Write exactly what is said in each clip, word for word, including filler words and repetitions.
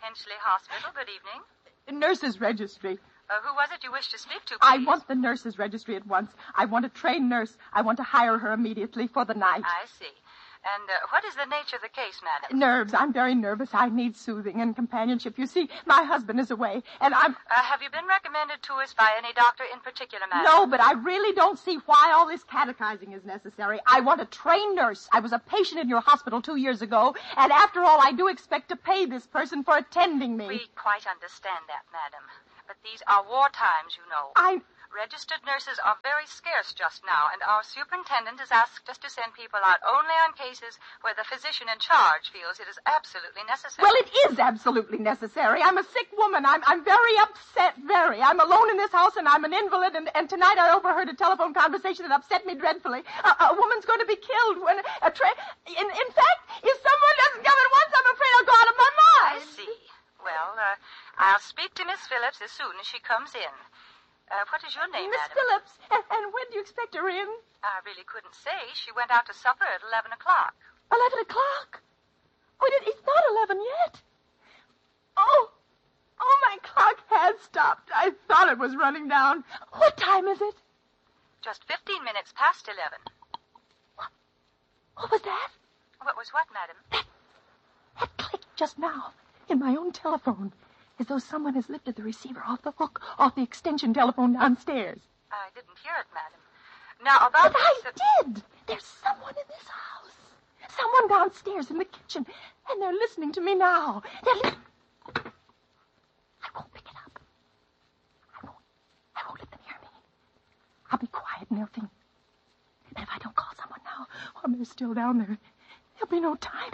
Henchley Hospital. Good evening. Nurses registry. Uh, who was it you wished to speak to, please? I want the nurses registry at once. I want a trained nurse. I want to hire her immediately for the night. I see. And uh, what is the nature of the case, madam? Nerves. I'm very nervous. I need soothing and companionship. You see, my husband is away, and I'm... Uh, have you been recommended to us by any doctor in particular, madam? No, but I really don't see why all this catechizing is necessary. I want a trained nurse. I was a patient in your hospital two years ago, and after all, I do expect to pay this person for attending me. We quite understand that, madam. But these are war times, you know. I... Registered nurses are very scarce just now, and our superintendent has asked us to send people out only on cases where the physician in charge feels it is absolutely necessary. Well, it is absolutely necessary. I'm a sick woman. I'm I'm very upset, very. I'm alone in this house, and I'm an invalid, and, and tonight I overheard a telephone conversation that upset me dreadfully. A, a woman's going to be killed when a train... In, in fact, if someone doesn't come at once, I'm afraid I'll go out of my mind. I see. Well, uh, I'll speak to Miss Phillips as soon as she comes in. Uh, what is your name, Miss madam? Phillips. And, and when do you expect her in? I really couldn't say. She went out to supper at eleven o'clock. Eleven o'clock? Oh, it, it's not eleven yet. Oh, oh, my clock has stopped. I thought it was running down. What time is it? Just fifteen minutes past eleven. What? What was that? What was what, madam? That, that clicked just now in my own telephone. As though someone has lifted the receiver off the hook, off the extension telephone downstairs. I didn't hear it, madam. Now, about... But I this, uh... did. There's someone in this house. Someone downstairs in the kitchen. And they're listening to me now. They're li- I won't pick it up. I won't. I won't let them hear me. I'll be quiet and they'll think. And if I don't call someone now, while they're still down there, there'll be no time.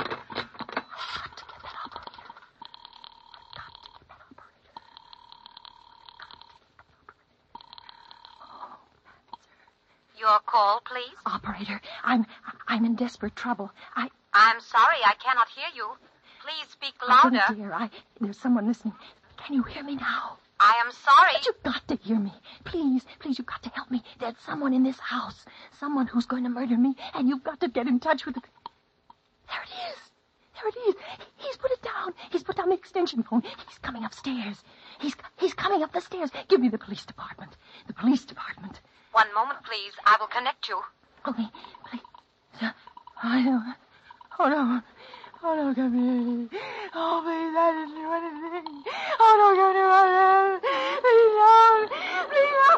Your call, please. Operator, I'm I'm in desperate trouble. I... I'm sorry, I cannot hear you. Please speak louder. Oh, dear, I... There's someone listening. Can you hear me now? I am sorry. But you've got to hear me. Please, please, you've got to help me. There's someone in this house. Someone who's going to murder me, and you've got to get in touch with the... There it is. There it is. He's put it down. He's put down the extension phone. He's coming upstairs. He's he's coming up the stairs. Give me the police department. The police department. One moment, please. I will connect you. Okay, please. Uh, I don't... Oh, no. Oh, no, come here. Oh, please, I didn't do anything. Oh, no, come here. Please, don't. Please, don't.